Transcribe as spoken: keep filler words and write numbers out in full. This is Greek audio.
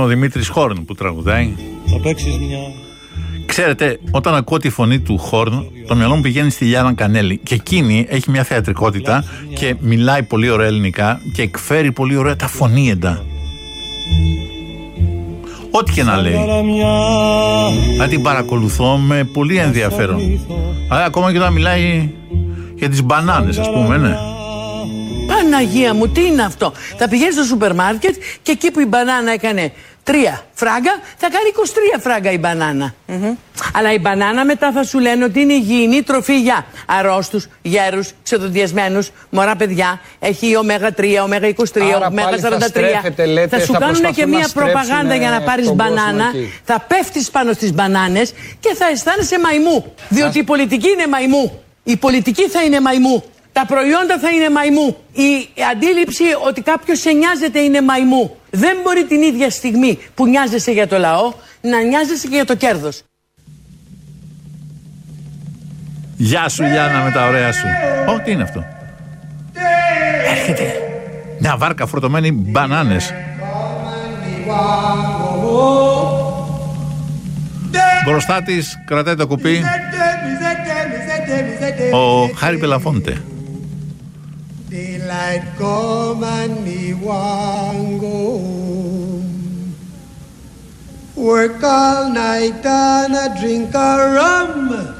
ο Δημήτρης Χόρν που τραγουδάει. Θα παίξεις μια... Ξέρετε, όταν ακούω τη φωνή του Χόρν, το μυαλό μου πηγαίνει στη Λιάννα Κανέλη. Και εκείνη έχει μια θεατρικότητα και μιλάει πολύ ωραία ελληνικά και εκφέρει πολύ ωραία τα φωνήεντα. Ό,τι και να λέει. Να την παρακολουθώ με πολύ ενδιαφέρον. Αλλά ακόμα και όταν μιλάει για τις μπανάνες, ας πούμε, ναι. Παναγία μου, τι είναι αυτό? Θα πηγαίνει στο σούπερ μάρκετ και εκεί που η μπανάνα έκανε τρία φράγκα, θα κάνει είκοσι τρία φράγκα η μπανάνα. Mm-hmm. Αλλά η μπανάνα μετά θα σου λένε ότι είναι υγιεινή τροφή για αρρώστους, γέρους, ξεδοντιασμένους, μωρά παιδιά. Έχει ωμέγα τρία, ωμέγα είκοσι τρία, ωμέγα σαράντα τρία. Λέτε, θα σου θα κάνουν και μία προπαγάνδα για να πάρεις μπανάνα. Θα πέφτεις πάνω στις μπανάνες και θα αισθάνεσαι μαϊμού. Διότι η πολιτική είναι μαϊμού. Η πολιτική θα είναι μαϊμού. Τα προϊόντα θα είναι μαϊμού. Η αντίληψη ότι κάποιος σε νοιάζεται είναι μαϊμού. Δεν μπορεί την ίδια στιγμή που νοιάζεσαι για το λαό να νοιάζεσαι και για το κέρδος. Γεια σου Γιάννα με τα ωραία σου. Ω, τι είναι αυτό? Έρχεται μια βάρκα φορτωμένη μπανάνες. Μπροστά της κρατάει το κουπί ο Χάρη Πελαφόντε. Daylight come and me want go home. Work all night and a drink a rum.